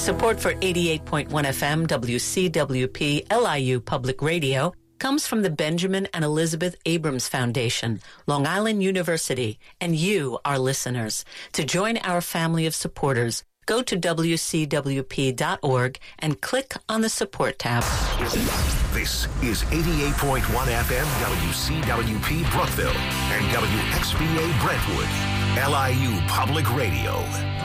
Support for 88.1 FM WCWP LIU Public Radio comes from the Benjamin and Elizabeth Abrams Foundation, Long Island University, and you, our listeners. To join our family of supporters, go to WCWP.org and click on the support tab. This is 88.1 FM WCWP Brookville and WXVA Brentwood, LIU Public Radio.